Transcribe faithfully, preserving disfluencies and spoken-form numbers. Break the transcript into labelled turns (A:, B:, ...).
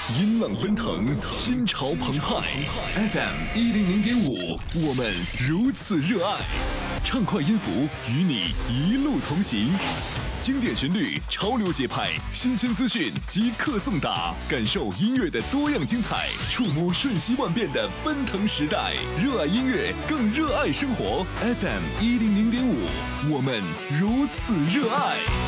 A: 音浪奔腾，心潮澎湃。F M 一零零点五，我们如此热爱。畅快音符与你一路同行，经典旋律，潮流节拍，新鲜资讯即刻送达，感受音乐的多样精彩，触摸瞬息万变的奔腾时代。热爱音乐，更热爱生活。F M 一零零点五，我们如此热爱。